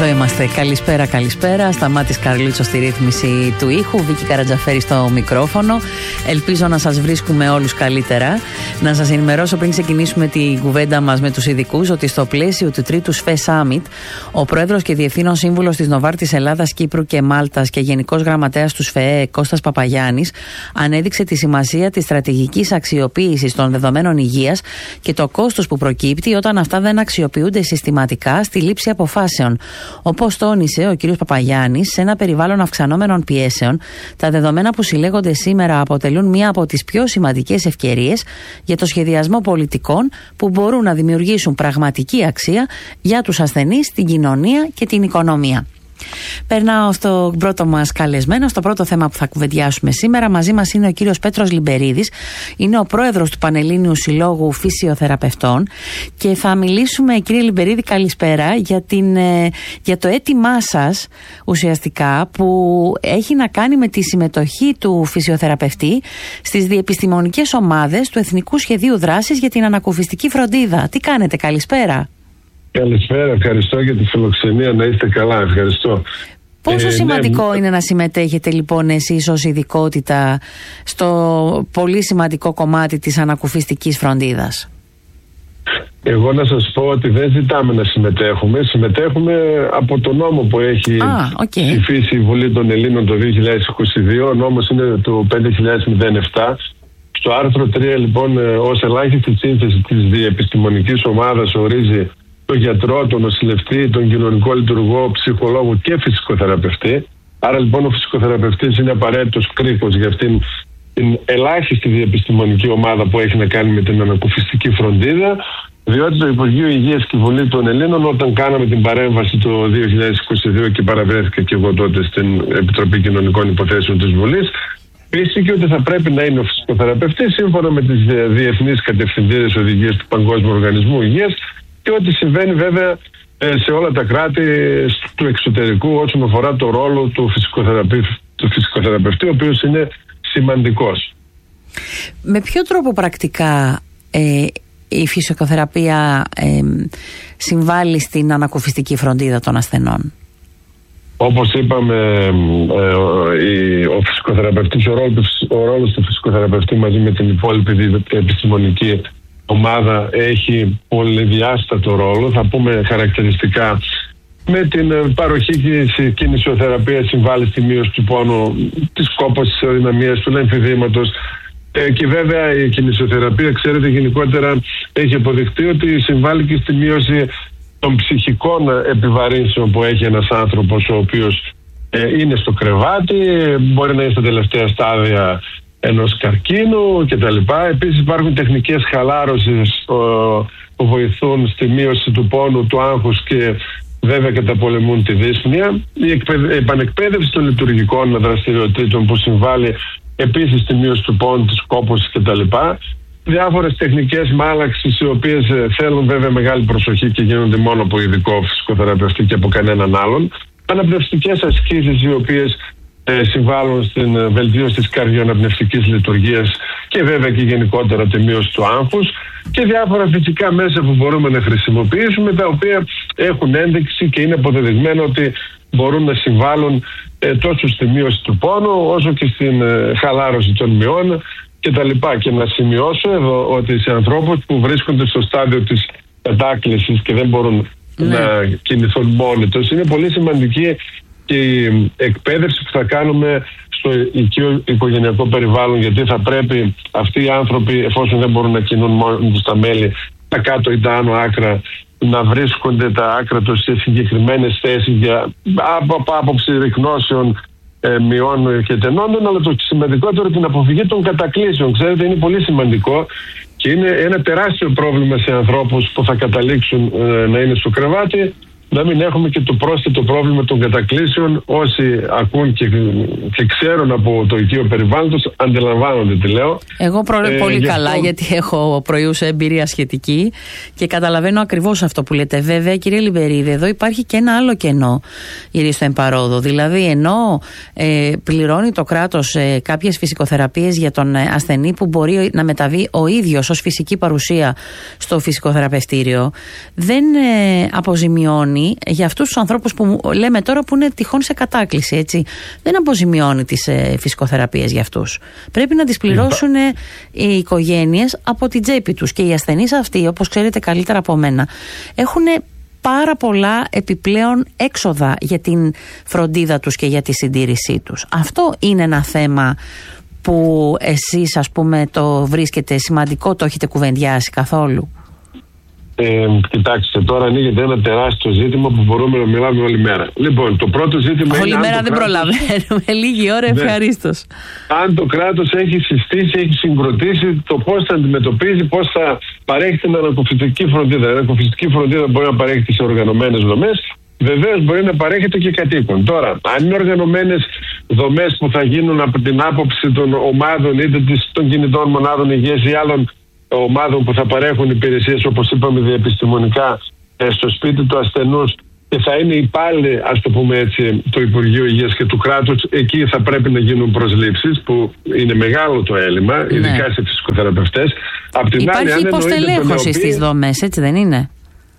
Εδώ είμαστε. Καλησπέρα, καλησπέρα. Σταμάτης Καρλίτσο στη ρύθμιση του ήχου, Βίκη Καρατζαφέρη στο μικρόφωνο. Ελπίζω να σας βρίσκουμε όλους καλύτερα. Να σας ενημερώσω πριν ξεκινήσουμε την κουβέντα μας με τους ειδικούς ότι στο πλαίσιο του τρίτου ΣΦΕ Summit, ο πρόεδρος και διευθύνων σύμβουλος της Νοβάρτης Ελλάδας, Κύπρου και Μάλτας και γενικός γραμματέας του ΣΦΕ, Κώστας Παπαγιάννης, ανέδειξε τη σημασία της στρατηγικής αξιοποίησης των δεδομένων υγείας και το κόστος που προκύπτει όταν αυτά δεν αξιοποιούνται συστηματικά στη λήψη αποφάσεων. Όπως τόνισε ο κ. Παπαγιάννης, σε ένα περιβάλλον αυξανόμενων πιέσεων, τα δεδομένα που συλλέγονται σήμερα αποτελούν μία από τις πιο σημαντικές ευκαιρίες για το σχεδιασμό πολιτικών που μπορούν να δημιουργήσουν πραγματική αξία για τους ασθενείς, την κοινωνία και την οικονομία. Περνάω στο πρώτο μας καλεσμένο, στο πρώτο θέμα που θα κουβεντιάσουμε σήμερα. Μαζί μας είναι ο κύριος Πέτρος Λιμπερίδης, είναι ο πρόεδρος του Πανελλήνιου Συλλόγου Φυσιοθεραπευτών και θα μιλήσουμε, κύριε Λιμπερίδη, καλησπέρα, για το αίτημά σας ουσιαστικά που έχει να κάνει με τη συμμετοχή του φυσιοθεραπευτή στις διεπιστημονικές ομάδες του Εθνικού Σχεδίου Δράσης για την Ανακουφιστική Φροντίδα. Τι κάνετε, καλησπέρα. Καλησπέρα, ευχαριστώ για τη φιλοξενία, να είστε καλά, ευχαριστώ. Πόσο σημαντικό είναι να συμμετέχετε λοιπόν εσείς ως ειδικότητα στο πολύ σημαντικό κομμάτι της ανακουφιστικής φροντίδας? Εγώ να σας πω ότι δεν ζητάμε να συμμετέχουμε. Συμμετέχουμε από το νόμο που έχει ψηφίσει η Βουλή των Ελλήνων το 2022. Ο νόμος είναι το 5007. Στο άρθρο 3 λοιπόν ως ελάχιστη σύνθεση της διεπιστημονικής ομάδας ορίζει τον γιατρό, τον νοσηλευτή, τον κοινωνικό λειτουργό, ψυχολόγο και φυσικοθεραπευτή. Άρα λοιπόν ο φυσικοθεραπευτής είναι απαραίτητος κρίκος για αυτήν την ελάχιστη διεπιστημονική ομάδα που έχει να κάνει με την ανακουφιστική φροντίδα, διότι το Υπουργείο Υγείας και η Βουλή των Ελλήνων, όταν κάναμε την παρέμβαση το 2022 και παραβρέθηκα και εγώ τότε στην Επιτροπή Κοινωνικών Υποθέσεων της Βουλής, πίστηκε ότι θα πρέπει να είναι ο φυσικοθεραπευτής σύμφωνα με τις διεθνείς κατευθυντήριες οδηγίες του Παγκόσμιου Οργανισμού Υγείας και ό,τι συμβαίνει βέβαια σε όλα τα κράτη του εξωτερικού όσον αφορά το ρόλο του φυσικοθεραπευτή, ο οποίος είναι σημαντικός. Με ποιο τρόπο πρακτικά η φυσικοθεραπεία συμβάλλει στην ανακουφιστική φροντίδα των ασθενών? Όπως είπαμε, ο φυσικοθεραπευτής, ο ρόλος του φυσικοθεραπευτή μαζί με την υπόλοιπη επιστημονική ομάδα έχει πολυδιάστατο ρόλο. Θα πούμε χαρακτηριστικά με την παροχή κινησιοθεραπείας συμβάλλει στη μείωση του πόνου, της κόπωσης, της αδυναμίας, του λεμφιδήματος και βέβαια η κινησιοθεραπεία, ξέρετε, γενικότερα έχει αποδειχτεί ότι συμβάλλει και στη μείωση των ψυχικών επιβαρύνσεων που έχει ένας άνθρωπος ο οποίος είναι στο κρεβάτι, μπορεί να είναι στα τελευταία στάδια ενός καρκίνου κτλ. Επίσης υπάρχουν τεχνικές χαλάρωσης που βοηθούν στη μείωση του πόνου, του άγχους και βέβαια καταπολεμούν τη δύσπνοια. Η επανεκπαίδευση των λειτουργικών δραστηριοτήτων που συμβάλλει επίσης στη μείωση του πόνου, της κόπωσης κτλ. Διάφορες τεχνικές μάλαξης οι οποίες θέλουν βέβαια μεγάλη προσοχή και γίνονται μόνο από ειδικό φυσικοθεραπευτή και από κανέναν άλλον. Αναπνευστικές ασκήσεις οι οποίες συμβάλλουν στην βελτίωση της καρδιοαναπνευστικής λειτουργίας και βέβαια και γενικότερα τη μείωση του άγχους και διάφορα φυσικά μέσα που μπορούμε να χρησιμοποιήσουμε, τα οποία έχουν ένδειξη και είναι αποδεδειγμένο ότι μπορούν να συμβάλλουν τόσο στη μείωση του πόνου όσο και στην χαλάρωση των μειών κτλ. Και να σημειώσω εδώ ότι σε ανθρώπους που βρίσκονται στο στάδιο της κατάκλησης και δεν μπορούν να κινηθούν μόνοι τους, είναι πολύ σημαντική και η εκπαίδευση που θα κάνουμε στο οικείο οικογενειακό περιβάλλον, γιατί θα πρέπει αυτοί οι άνθρωποι, εφόσον δεν μπορούν να κινούν μόνοι τους τα μέλη, τα κάτω ή τα άνω άκρα, να βρίσκονται τα άκρα τους σε συγκεκριμένες θέσεις για άποψη ρυκνώσεων, μειών και τενόντων, αλλά το σημαντικότερο την αποφυγή των κατακλήσεων. Ξέρετε, είναι πολύ σημαντικό και είναι ένα τεράστιο πρόβλημα σε ανθρώπους που θα καταλήξουν να είναι στο κρεβάτι, να μην έχουμε και το πρόσθετο πρόβλημα των κατακλήσεων. Όσοι ακούν και ξέρουν από το οικείο περιβάλλοντος αντιλαμβάνονται τι λέω. Εγώ πολύ καλά αυτό... γιατί έχω προϊούσα εμπειρία σχετική και καταλαβαίνω ακριβώς αυτό που λέτε. Βέβαια, κύριε Λιμπερίδη, εδώ υπάρχει και ένα άλλο κενό στο εμπαρόδο. Δηλαδή, ενώ πληρώνει το κράτος κάποιες φυσικοθεραπείες για τον ασθενή που μπορεί να μεταβεί ο ίδιος ως φυσική παρουσία στο φυσικοθεραπευτήριο, δεν αποζημιώνει αποζημιώνει για αυτούς τους ανθρώπους που λέμε τώρα που είναι τυχόν σε κατάκληση, έτσι. Δεν αποζημιώνει τις φυσικοθεραπείες για αυτούς. Πρέπει να τις πληρώσουν οι οικογένειες από την τσέπη τους. Και οι ασθενείς αυτοί, όπως ξέρετε καλύτερα από μένα, έχουν πάρα πολλά επιπλέον έξοδα για την φροντίδα τους και για τη συντήρησή τους. Αυτό είναι ένα θέμα που εσείς, ας πούμε, το βρίσκετε σημαντικό, το έχετε κουβεντιάσει καθόλου? Κοιτάξτε, τώρα ανοίγεται ένα τεράστιο ζήτημα που μπορούμε να μιλάμε όλη μέρα. Λοιπόν, το πρώτο ζήτημα όλη είναι. Όλη μέρα δεν προλαβαίνουμε. Λίγη ώρα, ευχαρίστως. Αν το κράτος έχει συστήσει, έχει συγκροτήσει το πώς θα αντιμετωπίζει, πώς θα παρέχει την ανακουφιστική φροντίδα. Η ανακουφιστική φροντίδα μπορεί να παρέχεται σε οργανωμένες δομές. Βεβαίως μπορεί να παρέχεται και κατοίκων. Τώρα, αν είναι οργανωμένες δομές που θα γίνουν από την άποψη των ομάδων, είτε των κινητών μονάδων υγείας ή άλλων ομάδων που θα παρέχουν υπηρεσίες, όπως είπαμε, διεπιστημονικά στο σπίτι του ασθενούς, και θα είναι υπάλληλοι, ας το πούμε έτσι, του Υπουργείου Υγείας και του κράτους, εκεί θα πρέπει να γίνουν προσλήψεις, που είναι μεγάλο το έλλειμμα, ειδικά σε φυσικοθεραπευτές. Υπάρχει υποστελέχωση στις δομές, έτσι δεν είναι?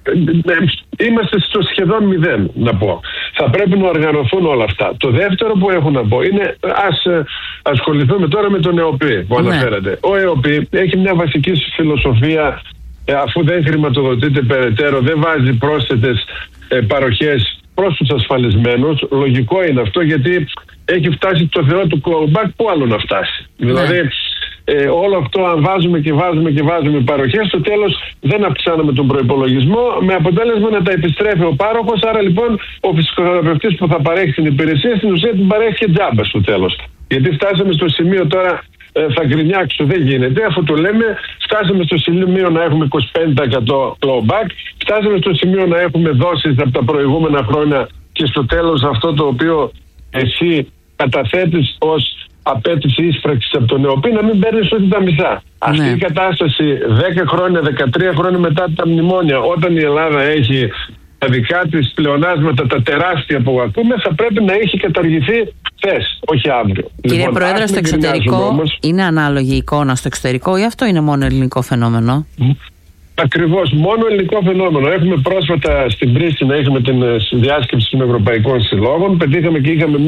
Είμαστε στο σχεδόν 0, να πω. Θα πρέπει να οργανωθούν όλα αυτά. Το δεύτερο που έχω να πω είναι, ας ασχοληθούμε τώρα με τον ΕΟΠΗ που αναφέρατε. Ο ΕΟΠΗ έχει μια βασική φιλοσοφία, αφού δεν χρηματοδοτείται περαιτέρω, δεν βάζει πρόσθετες παροχές προς τους ασφαλισμένους. Λογικό είναι αυτό, γιατί έχει φτάσει το Θεό του callback, που άλλο να φτάσει. Δηλαδή, όλο αυτό, αν βάζουμε παροχές, στο τέλος δεν αυξάνουμε τον προϋπολογισμό, με αποτέλεσμα να τα επιστρέφει ο πάροχος. Άρα λοιπόν ο φυσικοθεραπευτής που θα παρέχει την υπηρεσία, στην ουσία την παρέχει και τζάμπα στο τέλος. Γιατί φτάσαμε στο σημείο τώρα, θα γκρινιάξω, δεν γίνεται, αφού το λέμε, φτάσαμε στο σημείο να έχουμε 25% clawback, φτάσαμε στο σημείο να έχουμε δόσεις από τα προηγούμενα χρόνια, και στο τέλος αυτό το οποίο εσύ καταθέτεις ως απέτηση ίσπραξης από τον ΕΟΠΗ, να μην παίρνεις ούτε τα μισά. Αυτή η κατάσταση 10 χρόνια, 13 χρόνια μετά τα μνημόνια, όταν η Ελλάδα έχει τα δικά της πλεονάσματα, τα τεράστια που ακούμε, θα πρέπει να έχει καταργηθεί χθες, όχι αύριο. Κύριε λοιπόν, Πρόεδρε, στο εξωτερικό όμως, είναι ανάλογη η εικόνα στο εξωτερικό, ή αυτό είναι μόνο ελληνικό φαινόμενο? Ακριβώς, μόνο ελληνικό φαινόμενο. Έχουμε πρόσφατα στην Πρίστινα, έχουμε την διάσκεψη των Ευρωπαϊκών Συλλόγων, πετύχαμε και είχαμε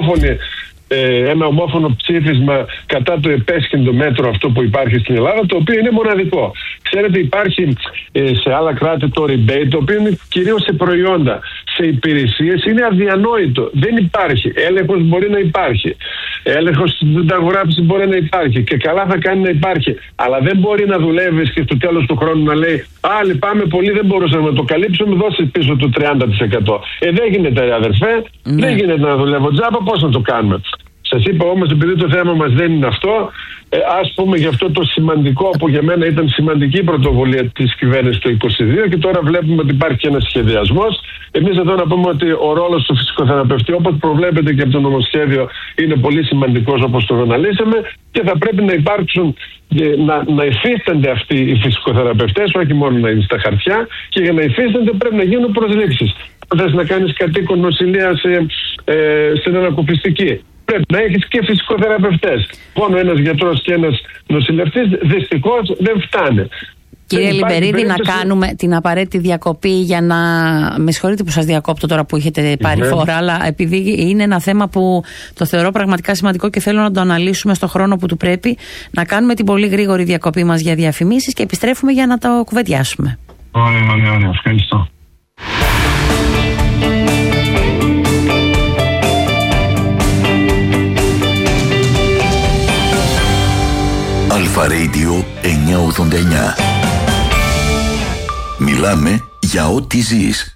ένα ομόφωνο ψήφισμα κατά το επέσχυντο μέτρο αυτό που υπάρχει στην Ελλάδα, το οποίο είναι μοναδικό. Ξέρετε, υπάρχει σε άλλα κράτη το rebate, το οποίο είναι κυρίως σε προϊόντα. Σε υπηρεσίες είναι αδιανόητο. Δεν υπάρχει. Έλεγχος μπορεί να υπάρχει. Έλεγχος στην συνταγογράφηση μπορεί να υπάρχει. Και καλά θα κάνει να υπάρχει. Αλλά δεν μπορεί να δουλεύεις και στο τέλος του χρόνου να λέει λυπάμαι πολύ, δεν μπορούσαμε να το καλύψουμε, δώσε πίσω το 30%. Δεν γίνεται, αδερφέ. Δεν γίνεται να δουλεύω τζάμπα, πώς να το κάνουμε? Σας είπα όμως, επειδή το θέμα μας δεν είναι αυτό, ας πούμε για αυτό το σημαντικό, που για μένα ήταν σημαντική πρωτοβουλία της κυβέρνησης το 2022, και τώρα βλέπουμε ότι υπάρχει και ένας σχεδιασμός. Εμείς εδώ να πούμε ότι ο ρόλος του φυσικοθεραπευτή, όπως προβλέπεται και από το νομοσχέδιο, είναι πολύ σημαντικός, όπως το αναλύσαμε, και θα πρέπει να υπάρξουν, να υφίστανται αυτοί οι φυσικοθεραπευτές, όχι μόνο να είναι στα χαρτιά, και για να υφίστανται πρέπει να γίνουν προσλήψεις. Αν θες να κάνεις κατοίκον νοσηλεία στην ανακουφιστική, πρέπει να έχεις και φυσικοθεραπευτές. Μόνο ένας γιατρός και ένας νοσηλευτής δυστυχώς δεν φτάνε. Κύριε Λιμπερίδη, να κάνουμε την απαραίτητη διακοπή για να. Με συγχωρείτε που σας διακόπτω τώρα που έχετε πάρει φορά, αλλά επειδή είναι ένα θέμα που το θεωρώ πραγματικά σημαντικό και θέλω να το αναλύσουμε στο χρόνο που του πρέπει, να κάνουμε την πολύ γρήγορη διακοπή μας για διαφημίσεις και επιστρέφουμε για να το κουβεντιάσουμε. Ωραία. Ευχαριστώ. Αλφα Radio 989. Μιλάμε για ό,τι ζεις.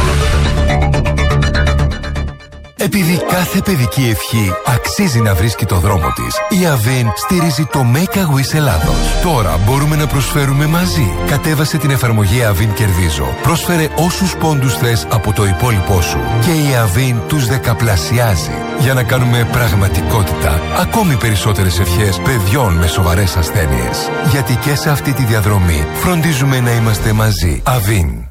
Επειδή κάθε παιδική ευχή αξίζει να βρίσκει το δρόμο της, η Avin στηρίζει το Make a Wish Ελλάδος. Τώρα μπορούμε να προσφέρουμε μαζί. Κατέβασε την εφαρμογή Avin Κερδίζω. Πρόσφερε όσους πόντους θες από το υπόλοιπό σου. Και η Avin τους δεκαπλασιάζει. Για να κάνουμε πραγματικότητα ακόμη περισσότερες ευχές παιδιών με σοβαρές ασθένειες. Γιατί και σε αυτή τη διαδρομή φροντίζουμε να είμαστε μαζί. Avin.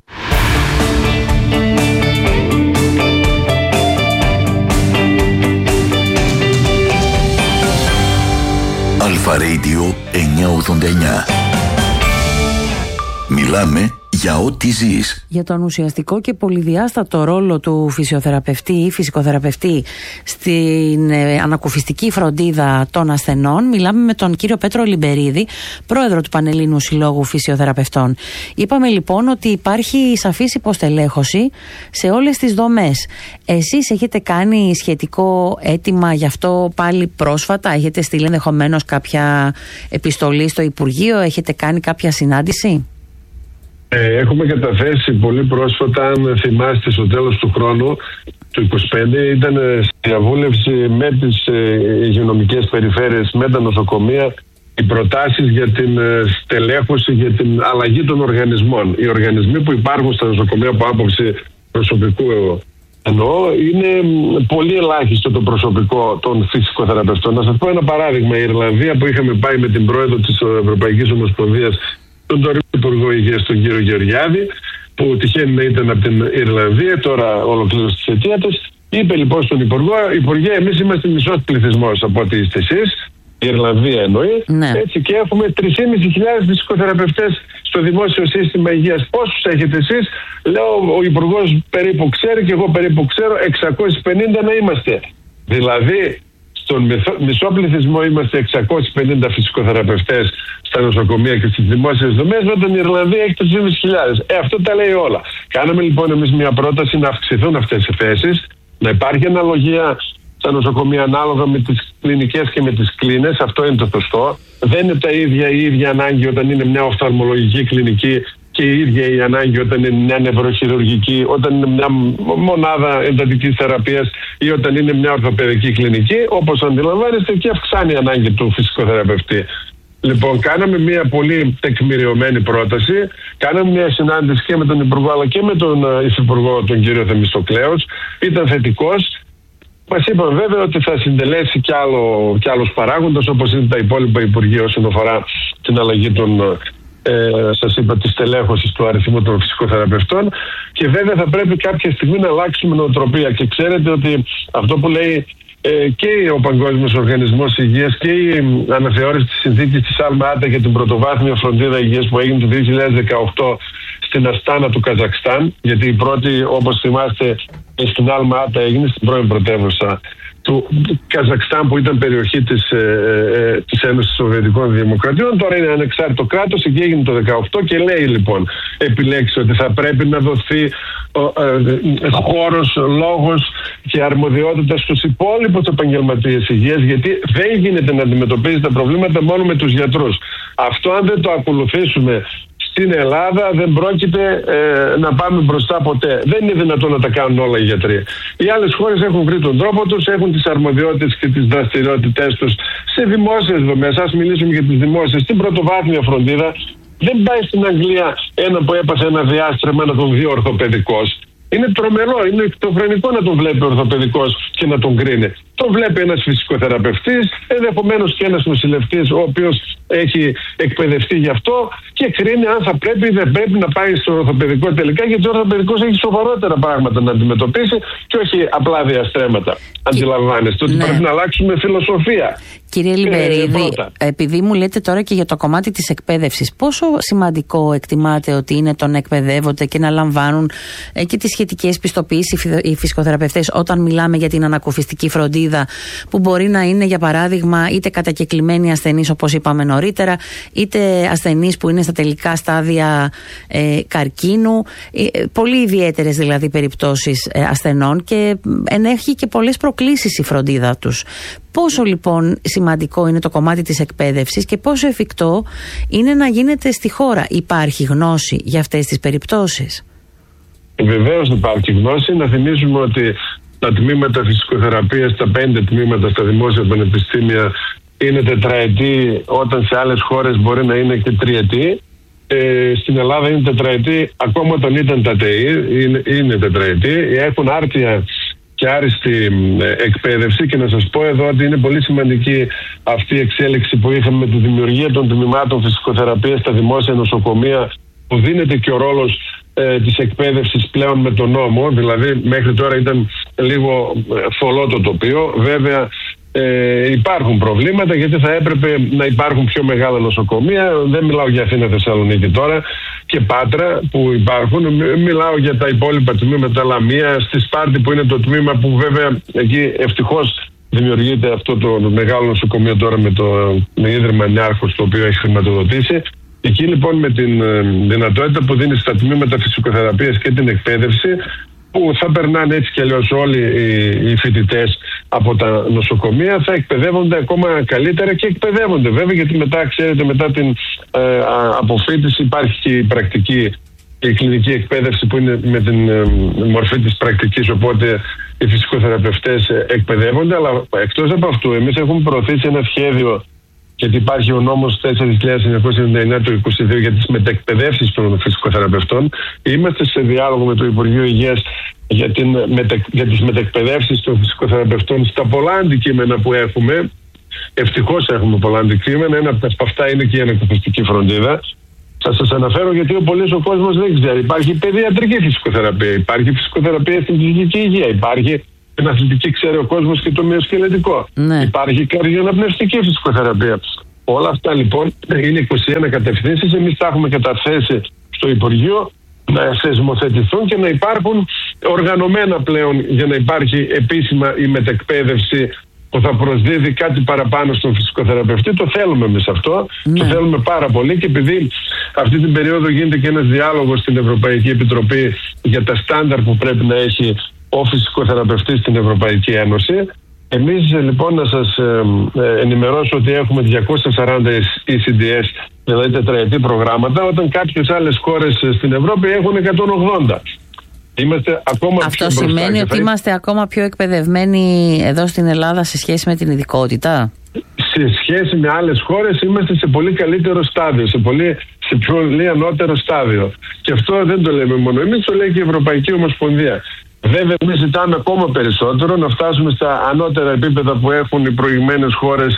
Αλφα Radio 989. Μιλάμε για ό,τι ζεις. Για τον ουσιαστικό και πολυδιάστατο ρόλο του φυσιοθεραπευτή ή φυσικοθεραπευτή στην ανακουφιστική φροντίδα των ασθενών, μιλάμε με τον κύριο Πέτρο Λιμπερίδη, πρόεδρο του Πανελλήνιου Συλλόγου Φυσιοθεραπευτών. Είπαμε λοιπόν ότι υπάρχει σαφής υποστελέχωση σε όλες τις δομές. Εσείς έχετε κάνει σχετικό αίτημα γι' αυτό πάλι πρόσφατα? Έχετε στείλει ενδεχομένως κάποια επιστολή στο Υπουργείο? Έχετε κάνει κάποια συνάντηση? Έχουμε καταθέσει πολύ πρόσφατα, αν θυμάστε, στο τέλος του χρόνου, του 2025, ήταν στη διαβούλευση με τις υγειονομικές περιφέρειες, με τα νοσοκομεία, οι προτάσεις για την στελέχωση, για την αλλαγή των οργανισμών. Οι οργανισμοί που υπάρχουν στα νοσοκομεία από άποψη προσωπικού εννοώ, είναι πολύ ελάχιστο το προσωπικό των φυσικοθεραπευτών. Να σας πω ένα παράδειγμα. Η Ιρλανδία, που είχαμε πάει με την πρόεδρο της Ευρωπαϊκής Ομοσπονδίας, τον τωρινό Υπουργό Υγείας, τον κύριο Γεωργιάδη, που τυχαίνει να ήταν από την Ιρλανδία, τώρα ολοκλήρωσε τη θητεία της, είπε λοιπόν στον Υπουργό: Υπουργέ, εμείς είμαστε μισός πληθυσμός από ό,τι είστε εσείς, η Ιρλανδία εννοεί, έτσι, και έχουμε 3.500 φυσικοθεραπευτές στο δημόσιο σύστημα υγείας. Πόσους έχετε εσείς? Λέω, ο Υπουργός περίπου ξέρει και εγώ περίπου ξέρω, 650 να είμαστε. Δηλαδή, στον μισό πληθυσμό είμαστε 650 φυσικοθεραπευτές στα νοσοκομεία και στις δημόσιες δομές, όταν η Ιρλανδία έχει 3.500. Αυτό τα λέει όλα. Κάναμε λοιπόν εμείς μια πρόταση να αυξηθούν αυτές οι θέσεις, να υπάρχει αναλογία στα νοσοκομεία ανάλογα με τις κλινικές και με τις κλίνες. Αυτό είναι το σωστό. Δεν είναι η ίδια ανάγκη όταν είναι μια οφθαλμολογική κλινική και η ίδια η ανάγκη όταν είναι μια νευροχειρουργική, όταν είναι μια μονάδα εντατικής θεραπείας ή όταν είναι μια ορθοπαιδική κλινική. Όπως αντιλαμβάνεστε, και αυξάνει η ανάγκη του φυσικοθεραπευτή. Λοιπόν, κάναμε μια πολύ τεκμηριωμένη πρόταση. Κάναμε μια συνάντηση και με τον Υπουργό αλλά και με τον Υφυπουργό, τον κύριο Θεμιστοκλέους. Ήταν θετικός. Μας είπαν βέβαια ότι θα συντελέσει κι άλλους παράγοντες, όπως είναι τα υπόλοιπα Υπουργεία όσον αφορά την αλλαγή των, σας είπα, της τελέχωσης του αριθμού των φυσικοθεραπευτών, και βέβαια θα πρέπει κάποια στιγμή να αλλάξουμε νοοτροπία. Και ξέρετε ότι αυτό που λέει και ο Παγκόσμιος Οργανισμός Υγείας και η αναθεώρηση της συνθήκης της ΑΛΜΑ-ΑΤΑ για την πρωτοβάθμια φροντίδα υγείας που έγινε το 2018 στην Αστάνα του Καζακστάν, γιατί η πρώτη, όπως θυμάστε, στην ΑΛΜΑ-ΑΤΑ έγινε στην πρώην πρωτεύουσα του Καζακστάν, που ήταν περιοχή της Ένωσης Σοβιετικών Δημοκρατιών. Τώρα είναι ανεξάρτητο κράτος, εκεί έγινε το 2018 και λέει λοιπόν, επιλέξει ότι θα πρέπει να δοθεί χώρος, λόγος και αρμοδιότητα στους υπόλοιπους επαγγελματίες υγείας, γιατί δεν γίνεται να αντιμετωπίζει τα προβλήματα μόνο με τους γιατρούς. Αυτό, αν δεν το ακολουθήσουμε στην Ελλάδα, δεν πρόκειται να πάμε μπροστά ποτέ. Δεν είναι δυνατόν να τα κάνουν όλα οι γιατροί. Οι άλλες χώρες έχουν βρει τον τρόπο τους, έχουν τις αρμοδιότητες και τις δραστηριότητές τους σε δημόσιες δομές. Ας μιλήσουμε για τις δημόσιες. Στην πρωτοβάθμια φροντίδα δεν πάει στην Αγγλία ένα που έπαθε ένα διάστρεμα να τον δει ορθοπαιδικός. Είναι τρομερό, είναι εκτοφρενικό να τον βλέπει ο ορθοπαιδικός και να τον κρίνει. Τον βλέπει ένας φυσικοθεραπευτής, ενδεχομένως και ένας νοσηλευτής, ο οποίος έχει εκπαιδευτεί γι' αυτό και κρίνει αν θα πρέπει ή δεν πρέπει να πάει στο ορθοπαιδικό τελικά, γιατί ο ορθοπαιδικός έχει σοβαρότερα πράγματα να αντιμετωπίσει και όχι απλά διαστρέμματα. Αντιλαμβάνεστε ότι πρέπει να αλλάξουμε φιλοσοφία. Κύριε Λιμπερίδη, επειδή μου λέτε τώρα και για το κομμάτι της εκπαίδευσης, πόσο σημαντικό εκτιμάτε ότι είναι το να εκπαιδεύονται και να λαμβάνουν και τις σχετικές πιστοποιήσεις οι φυσικοθεραπευτές όταν μιλάμε για την ανακουφιστική φροντίδα, που μπορεί να είναι για παράδειγμα είτε κατακεκλημένοι ασθενείς όπως είπαμε νωρίτερα, είτε ασθενείς που είναι στα τελικά στάδια καρκίνου, πολύ ιδιαίτερες δηλαδή περιπτώσεις ασθενών, και ενέχει και πολλές προκλήσεις η φροντίδα τους. Πόσο λοιπόν σημαντικό είναι το κομμάτι της εκπαίδευσης και πόσο εφικτό είναι να γίνεται στη χώρα? Υπάρχει γνώση για αυτές τις περιπτώσεις? Βεβαίως υπάρχει γνώση. Να θυμίσουμε ότι τα τμήματα φυσικοθεραπείας, τα 5 τμήματα στα δημόσια πανεπιστήμια είναι τετραετή, όταν σε άλλες χώρες μπορεί να είναι και τριετή. Στην Ελλάδα είναι τετραετή, ακόμα όταν ήταν τα ΤΕΗ είναι τετραετή. Έχουν άρτια και άριστη εκπαίδευση, και να σας πω εδώ ότι είναι πολύ σημαντική αυτή η εξέλιξη που είχαμε με τη δημιουργία των τμήματων φυσικοθεραπείας στα δημόσια νοσοκομεία, που δίνεται και ο ρόλος της εκπαίδευσης πλέον με τον νόμο. Δηλαδή μέχρι τώρα ήταν λίγο θολό το τοπίο. Βέβαια υπάρχουν προβλήματα, γιατί θα έπρεπε να υπάρχουν πιο μεγάλα νοσοκομεία. Δεν μιλάω για Αθήνα, Θεσσαλονίκη τώρα. και Πάτρα που υπάρχουν. Μιλάω για τα υπόλοιπα τμήματα, Λαμία, στη Σπάρτη που είναι το τμήμα που βέβαια εκεί ευτυχώς δημιουργείται αυτό το μεγάλο νοσοκομείο τώρα με ίδρυμα Νιάρχος, το οποίο έχει χρηματοδοτήσει. Εκεί λοιπόν με την δυνατότητα που δίνει στα τμήματα φυσικοθεραπείας και την εκπαίδευση, που θα περνάνε έτσι κι αλλιώς όλοι οι φοιτητές από τα νοσοκομεία, θα εκπαιδεύονται ακόμα καλύτερα και εκπαιδεύονται βέβαια, γιατί μετά, ξέρετε, μετά την αποφοίτηση υπάρχει και η πρακτική, η κλινική εκπαίδευση που είναι με την μορφή της πρακτικής, οπότε οι φυσικοθεραπευτές εκπαιδεύονται. Αλλά εκτός από αυτού, εμείς έχουμε προωθήσει ένα σχέδιο, γιατί υπάρχει ο νόμος 4.999 του 2022 για τις μετεκπαιδεύσεις των φυσικοθεραπευτών. Είμαστε σε διάλογο με το Υπουργείο Υγείας για τις μετεκπαιδεύσεις των φυσικοθεραπευτών στα πολλά αντικείμενα που έχουμε. Ευτυχώς έχουμε πολλά αντικείμενα. Ένα από αυτά είναι και η ανακουφιστική φροντίδα. Θα σας αναφέρω γιατί ο κόσμος δεν ξέρει. Υπάρχει παιδιατρική φυσικοθεραπεία, υπάρχει φυσικοθεραπεία στην ψυχική υγεία, υπάρχει την αθλητική, ξέρει ο κόσμος, και το μυοσκελετικό. Ναι. Υπάρχει καρδιοαναπνευστική φυσικοθεραπεία. Όλα αυτά λοιπόν είναι 21 κατευθύνσεις. Εμείς τα έχουμε καταθέσει στο Υπουργείο να θεσμοθετηθούν και να υπάρχουν οργανωμένα πλέον, για να υπάρχει επίσημα η μετεκπαίδευση που θα προσδίδει κάτι παραπάνω στον φυσικοθεραπευτή. Το θέλουμε εμείς αυτό, το θέλουμε πάρα πολύ, και επειδή αυτή την περίοδο γίνεται και ένας διάλογος στην Ευρωπαϊκή Επιτροπή για τα στάνταρ που πρέπει να έχει ο φυσικοθεραπευτής στην Ευρωπαϊκή Ένωση. Εμείς λοιπόν να σας ενημερώσω ότι έχουμε 240 ECDS, δηλαδή τετραετή προγράμματα, όταν κάποιες άλλες χώρες στην Ευρώπη έχουν 180. Είμαστε ακόμα αυτό σημαίνει ότι είμαστε ακόμα πιο εκπαιδευμένοι εδώ στην Ελλάδα σε σχέση με την ειδικότητα. Σε σχέση με άλλες χώρες είμαστε σε πολύ καλύτερο στάδιο, σε πολύ ανώτερο στάδιο. Και αυτό δεν το λέμε μόνο εμείς, το λέει και η Ευρωπαϊκή Ομοσπονδία. Βέβαια, εμείς ζητάμε ακόμα περισσότερο, να φτάσουμε στα ανώτερα επίπεδα που έχουν οι προηγμένες χώρες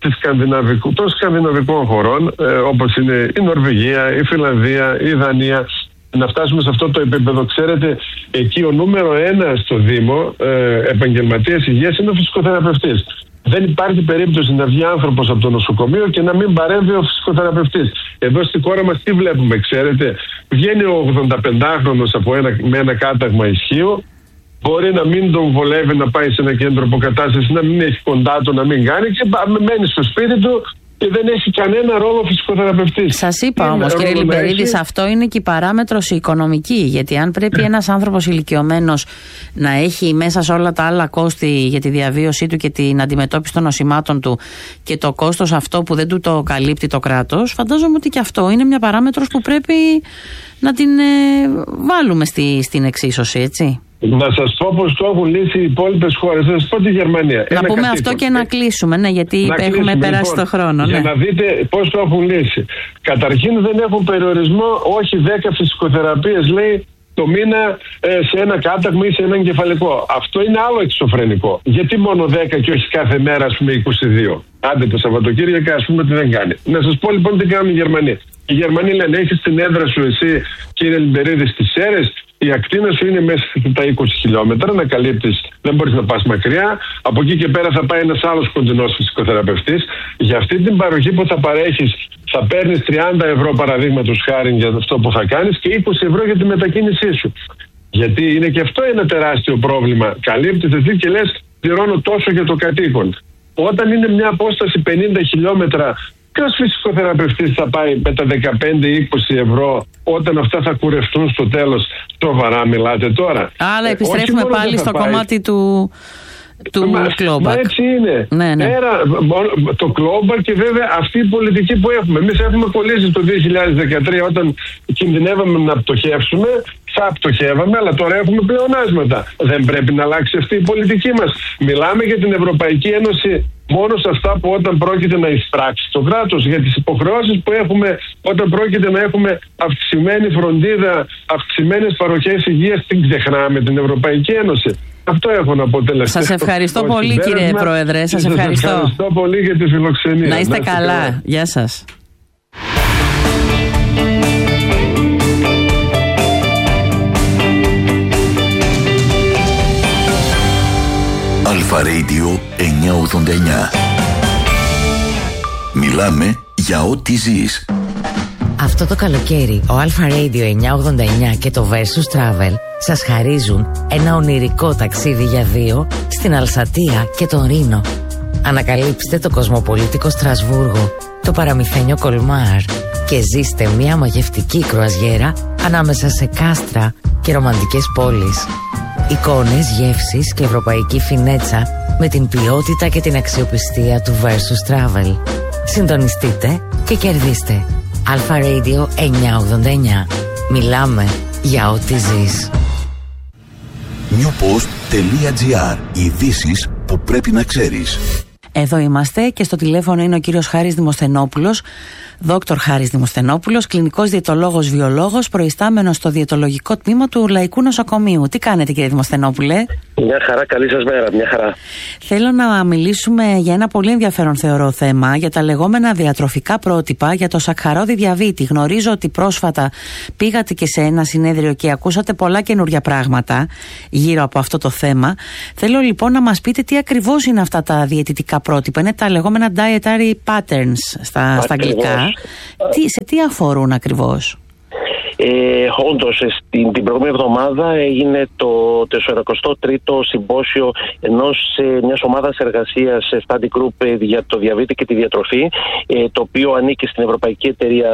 των σκανδιναβικών χωρών, όπως είναι η Νορβηγία, η Φιλανδία, η Δανία. Να φτάσουμε σε αυτό το επίπεδο. Ξέρετε, εκεί ο νούμερο 1 στο Δήμο επαγγελματίας υγείας είναι ο φυσικοθεραπευτής. Δεν υπάρχει περίπτωση να βγει άνθρωπος από το νοσοκομείο και να μην παρέμβει ο φυσικοθεραπευτής. Εδώ στη χώρα μας τι βλέπουμε, ξέρετε? Βγαίνει ο 85χρονος με ένα κάταγμα ισχύου, μπορεί να μην τον βολεύει να πάει σε ένα κέντρο αποκατάστασης, να μην έχει κοντά του, να μην κάνει, και μένει στο σπίτι του και δεν έχει κανένα ρόλο φυσικοθεραπευτής. Σας είπα όμως, κύριε Λιμπερίδης, αυτό είναι και η παράμετρος οικονομική. Γιατί αν πρέπει ένας άνθρωπος ηλικιωμένος να έχει μέσα σε όλα τα άλλα κόστη για τη διαβίωσή του και την αντιμετώπιση των νοσημάτων του και το κόστος αυτό που δεν του το καλύπτει το κράτος, φαντάζομαι ότι και αυτό είναι μια παράμετρος που πρέπει να την βάλουμε στην εξίσωση, έτσι. Να σας πω πως το έχουν λύσει οι υπόλοιπες χώρες. Να σας πω τη Γερμανία. Να πούμε αυτό και να κλείσουμε, ναι, γιατί έχουμε περάσει το χρόνο. Για να δείτε πώς το έχουν λύσει. Καταρχήν δεν έχουν περιορισμό, όχι 10 φυσικοθεραπείες, λέει, το μήνα σε ένα κάταγμα ή σε ένα εγκεφαλικό. Αυτό είναι άλλο εξωφρενικό. Γιατί μόνο 10 και όχι κάθε μέρα, ας πούμε, 22? Άντε το Σαββατοκύριακα, ας πούμε, τι δεν κάνει. Να σας πω λοιπόν τι κάνουν οι Γερμανοί. Οι Γερμανοί λένε: έχεις την έδρα σου εσύ, κύριε Λιμπερίδη, στις Σέρρες, η ακτίνα σου είναι μέσα στα 20 χιλιόμετρα, να καλύπτεις, δεν μπορείς να πας μακριά. Από εκεί και πέρα θα πάει ένας άλλος κοντινός φυσικοθεραπευτής. Για αυτή την παροχή που θα παρέχεις, θα παίρνεις 30 ευρώ παραδείγματος χάρη για αυτό που θα κάνεις και 20 ευρώ για τη μετακίνησή σου. Γιατί είναι και αυτό ένα τεράστιο πρόβλημα. Καλύπτεις εσύ και λες: πληρώνω τόσο για το κατοίκον. Όταν είναι μια απόσταση 50 χιλιόμετρα, ποιος φυσικοθεραπευτής θα πάει με τα 15-20 ευρώ όταν αυτά θα κουρευτούν στο τέλος? Σοβαρά μιλάτε τώρα? Αλλά επιστρέφουμε πάλι στο κομμάτι του clawback. Μα έτσι είναι. Ναι. Το clawback και βέβαια αυτή η πολιτική που έχουμε. Εμείς έχουμε κολλήσει το 2013 όταν κινδυνεύαμε να πτωχεύσουμε. Θα πτωχεύαμε, αλλά τώρα έχουμε πλεονάσματα. Δεν πρέπει να αλλάξει αυτή η πολιτική μας? Μιλάμε για την Ευρωπαϊκή Ένωση μόνο σε αυτά που όταν πρόκειται να εισπράξει το κράτος, για τις υποχρεώσεις που έχουμε όταν πρόκειται να έχουμε αυξημένη φροντίδα, αυξημένες παροχές υγείας. Την ξεχνάμε την Ευρωπαϊκή Ένωση. Αυτό έχω να πω τελευταία. Σας ευχαριστώ πολύ, κύριε Πρόεδρε. Σας ευχαριστώ πολύ για τη φιλοξενία. Να είστε καλά. Γεια σας. Αλφα Radio 989. Μιλάμε για ό,τι ζεις. Αυτό το καλοκαίρι ο Alpha Radio 989 και το Versus Travel σας χαρίζουν ένα ονειρικό ταξίδι για δύο στην Αλσατία και τον Ρήνο. Ανακαλύψτε το κοσμοπολίτικο Στρασβούργο, το παραμυθένιο Κολμάρ και ζήστε μια μαγευτική κρουαζιέρα ανάμεσα σε κάστρα και ρομαντικές πόλεις. Εικόνες, γεύσεις και ευρωπαϊκή φινέτσα με την ποιότητα και την αξιοπιστία του Versus Travel. Συντονιστείτε και κερδίστε. Alpha Radio 989. Μιλάμε για ό,τι ζεις. newpost.gr. Ειδήσεις που πρέπει να ξέρεις. Εδώ είμαστε και στο τηλέφωνο είναι ο κύριος Χάρης Δημοσθενόπουλος, δόκτωρ Χάρης Δημοσθενόπουλος, κλινικός διαιτολόγος βιολόγος, προϊστάμενος στο διαιτολογικό τμήμα του Λαϊκού Νοσοκομείου. Τι κάνετε, κύριε Δημοσθενόπουλε? Μια χαρά, καλή σας μέρα, μια χαρά. Θέλω να μιλήσουμε για ένα πολύ ενδιαφέρον θεωρώ θέμα, για τα λεγόμενα διατροφικά πρότυπα για το σακχαρώδη διαβήτη. Γνωρίζω ότι πρόσφατα πήγατε και σε ένα συνέδριο και ακούσατε πολλά καινούργια πράγματα γύρω από αυτό το θέμα. Θέλω λοιπόν να μας πείτε τι ακριβώς είναι αυτά τα διαιτητικά πρότυπα. Είναι τα λεγόμενα dietary patterns στα αγγλικά. Σε τι αφορούν ακριβώς? Όντως, την προηγούμενη εβδομάδα έγινε το 43ο συμπόσιο μιας ομάδας εργασίας Study Group για το διαβήτη και τη διατροφή, το οποίο ανήκει στην Ευρωπαϊκή Εταιρεία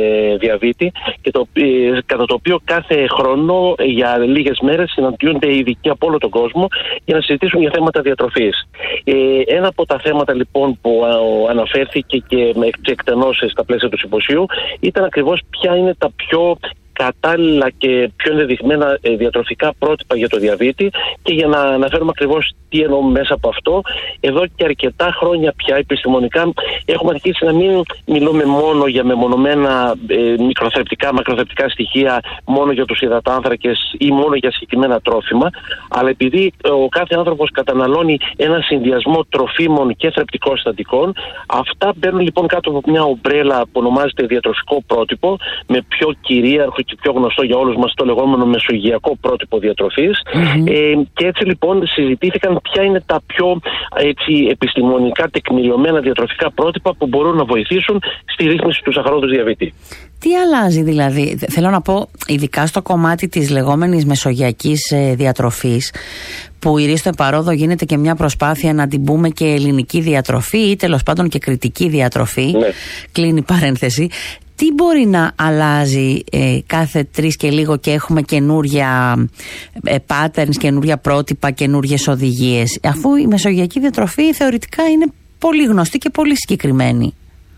Διαβήτη και κατά το οποίο κάθε χρόνο για λίγες μέρες συναντιούνται ειδικοί από όλο τον κόσμο για να συζητήσουν για θέματα διατροφής. Ένα από τα θέματα λοιπόν που αναφέρθηκε και εκτενώς στα πλαίσια του συμποσίου ήταν ακριβώς ποια είναι τα πιο κατάλληλα και πιο ενδεδειγμένα διατροφικά πρότυπα για το διαβήτη, και για να αναφέρουμε ακριβώς τι εννοούμε μέσα από αυτό, εδώ και αρκετά χρόνια πια επιστημονικά έχουμε αρχίσει να μην μιλούμε μόνο για μεμονωμένα μακροθρεπτικά στοιχεία, μόνο για τους υδατάνθρακες ή μόνο για συγκεκριμένα τρόφιμα, αλλά επειδή ο κάθε άνθρωπος καταναλώνει ένα συνδυασμό τροφίμων και θρεπτικών συστατικών, αυτά μπαίνουν λοιπόν κάτω από μια ομπρέλα που ονομάζεται διατροφικό πρότυπο, με πιο κυρίαρχο και πιο γνωστό για όλους μας το λεγόμενο μεσογειακό πρότυπο διατροφής. Και έτσι λοιπόν συζητήθηκαν ποια είναι τα πιο επιστημονικά τεκμηριωμένα διατροφικά πρότυπα που μπορούν να βοηθήσουν στη ρύθμιση του σαχαρόδους διαβήτη. Τι αλλάζει δηλαδή? Θέλω να πω ειδικά στο κομμάτι της λεγόμενης μεσογειακής διατροφής, που ηρίστο παρόδο γίνεται και μια προσπάθεια να την πούμε και ελληνική διατροφή ή τέλος πάντων και κριτική διατροφή, κλείνει παρένθεση. Τι μπορεί να αλλάζει κάθε 3 και λίγο και έχουμε καινούρια patterns, καινούρια πρότυπα, καινούριες οδηγίες, αφού η μεσογειακή διατροφή θεωρητικά είναι πολύ γνωστή και πολύ συγκεκριμένη?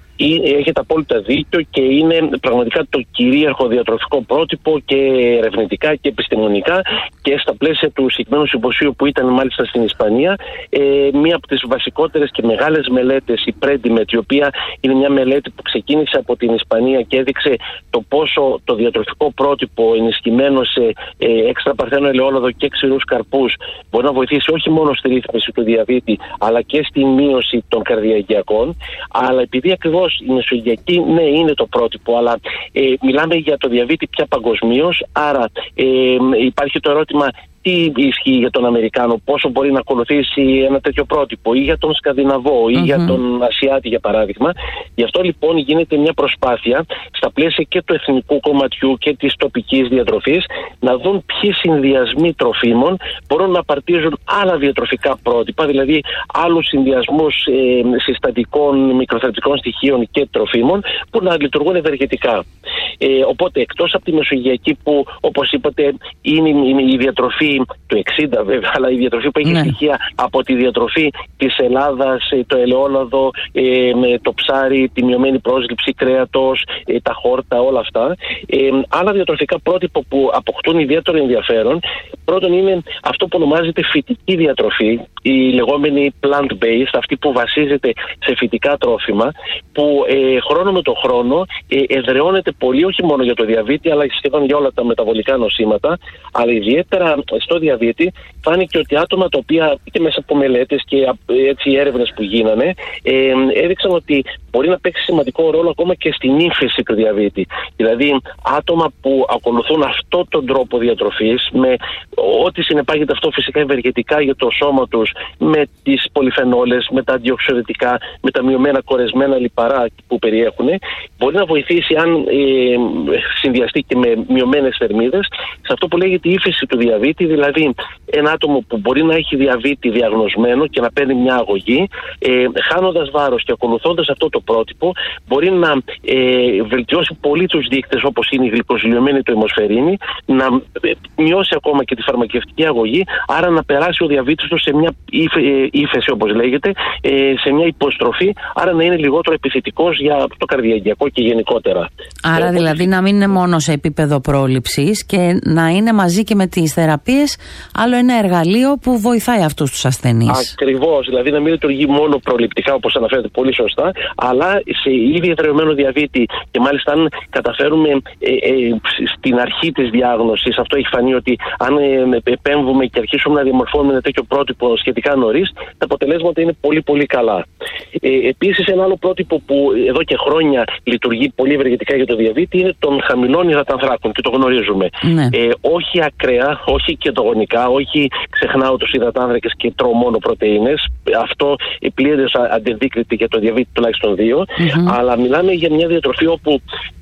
Έχετε απόλυτα δίκιο και είναι πραγματικά το κυρίαρχο διατροφικό πρότυπο και ερευνητικά και επιστημονικά, και στα πλαίσια του συγκεκριμένου συμποσίου που ήταν μάλιστα στην Ισπανία, μία από τις βασικότερες και μεγάλες μελέτες, η Predimed, η οποία είναι μια μελέτη που ξεκίνησε από την Ισπανία και έδειξε το πόσο το διατροφικό πρότυπο ενισχυμένο σε έξτρα παρθένο ελαιόλαδο και ξηρούς καρπούς μπορεί να βοηθήσει όχι μόνο στη ρύθμιση του διαβήτη αλλά και στη μείωση των καρδιαγγειακών. Αλλά επειδή ακριβώς η μεσογειακή, ναι, είναι το πρότυπο, αλλά μιλάμε για το διαβήτη πια παγκοσμίως, άρα υπάρχει το ερώτημα τι ισχύει για τον Αμερικάνο, πόσο μπορεί να ακολουθήσει ένα τέτοιο πρότυπο, ή για τον Σκανδιναβό ή για τον Ασιάτη για παράδειγμα. Γι' αυτό λοιπόν γίνεται μια προσπάθεια στα πλαίσια και του εθνικού κομματιού και της τοπικής διατροφής να δουν ποιοι συνδυασμοί τροφίμων μπορούν να απαρτίζουν άλλα διατροφικά πρότυπα, δηλαδή άλλους συνδυασμούς συστατικών, μικροθρεπτικών στοιχείων και τροφίμων που να λειτουργούν ευεργετικά. Οπότε εκτός από τη μεσογειακή που όπως είπατε είναι η διατροφή του 60 βέβαια, αλλά η διατροφή που έχει στοιχεία από τη διατροφή της Ελλάδας, το ελαιόλαδο, το ψάρι, τη μειωμένη πρόσληψη κρέατος, τα χόρτα, όλα αυτά. Άλλα διατροφικά πρότυπα που αποκτούν ιδιαίτερο ενδιαφέρον, πρώτον είναι αυτό που ονομάζεται φυτική διατροφή, η λεγόμενη plant-based, αυτή που βασίζεται σε φυτικά τρόφιμα, που χρόνο με το χρόνο εδραιώνεται πολύ, όχι μόνο για το διαβήτη αλλά σχεδόν για όλα τα μεταβολικά νοσήματα, αλλά ιδιαίτερα στο διαβήτη φάνηκε ότι άτομα τα οποία είτε μέσα από μελέτες και έτσι έρευνες που γίνανε έδειξαν ότι μπορεί να παίξει σημαντικό ρόλο ακόμα και στην ύφεση του διαβήτη. Δηλαδή άτομα που ακολουθούν αυτόν τον τρόπο διατροφής, με ό,τι συνεπάγεται αυτό φυσικά ευεργετικά για το σώμα τους με τις πολυφενόλες, με τα αντιοξυδοτικά, με τα μειωμένα κορεσμένα λιπαρά που περιέχουν. Μπορεί να βοηθήσει αν συνδυαστεί και με μειωμένες θερμίδες σε αυτό που λέγεται η ύφεση του διαβήτη, δηλαδή ένα άτομο που μπορεί να έχει διαβήτη διαγνωσμένο και να παίρνει μια αγωγή, χάνοντας βάρος και ακολουθώντας αυτό το πρότυπο, μπορεί να βελτιώσει πολύ τους δείκτες όπως είναι η γλυκοζηλιωμένη του αιμοσφαιρίνη, να μειώσει ακόμα και τη φαρμακευτική αγωγή, άρα να περάσει ο διαβήτης του σε μια ύφεση όπως λέγεται, σε μια υποστροφή, άρα να είναι λιγότερο επιθετικός για το καρδιαγγειακό και γενικότερα. Άρα δηλαδή να μην είναι μόνο σε επίπεδο πρόληψης και να είναι μαζί και με τις θεραπείες άλλο ένα εργαλείο που βοηθάει αυτούς τους ασθενείς. Ακριβώς, δηλαδή να μην λειτουργεί μόνο προληπτικά όπως αναφέρετε πολύ σωστά, αλλά σε ήδη εδρεωμένο διαβήτη, και μάλιστα αν καταφέρουμε στην αρχή της διάγνωσης, αυτό έχει φανεί ότι αν επέμβουμε και αρχίσουμε να διαμορφώνουμε ένα τέτοιο πρότυπο σχετικά νωρίς, τα αποτελέσματα είναι πολύ πολύ καλά. Επίσης ένα άλλο πρότυπο που εδώ και χρόνια λειτουργεί πολύ ευεργετικά για το διαβήτη είναι των χαμηλών υδατανθράκων, και το γνωρίζουμε. Ναι. Όχι ακραία, όχι κετογονικά, όχι ξεχνάω τους υδατάνθρακες και τρώω μόνο πρωτεΐνες. Αυτό πλήρως αντιδείκνυται για το διαβήτη τουλάχιστον 2. Αλλά μιλάμε για μια διατροφή όπου